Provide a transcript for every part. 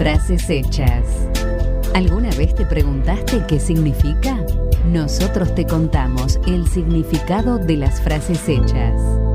Frases hechas. ¿Alguna vez te preguntaste qué significa? Nosotros te contamos el significado de las frases hechas.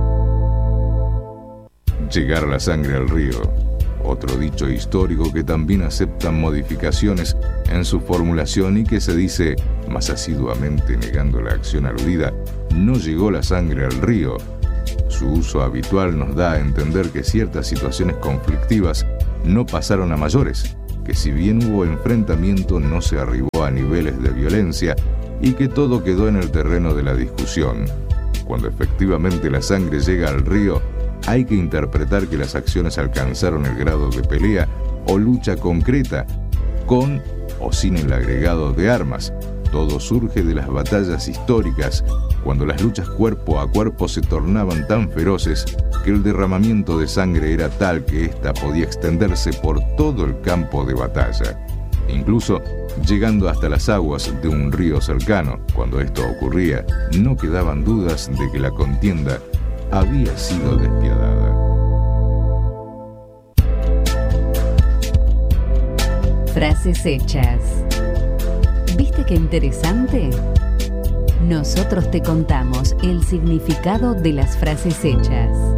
Llegar la sangre al río. Otro dicho histórico que también acepta modificaciones en su formulación y que se dice más asiduamente negando la acción aludida: no llegó la sangre al río. Su uso habitual nos da a entender que ciertas situaciones conflictivas no pasaron a mayores, que si bien hubo enfrentamiento no se arribó a niveles de violencia y que todo quedó en el terreno de la discusión. Cuando efectivamente la sangre llega al río, hay que interpretar que las acciones alcanzaron el grado de pelea o lucha concreta, con o sin el agregado de armas. Todo surge de las batallas históricas, cuando las luchas cuerpo a cuerpo se tornaban tan feroces que el derramamiento de sangre era tal que ésta podía extenderse por todo el campo de batalla, incluso llegando hasta las aguas de un río cercano. Cuando esto ocurría, no quedaban dudas de que la contienda había sido despiadada. Frases hechas. ¿Viste qué interesante? Nosotros te contamos el significado de las frases hechas.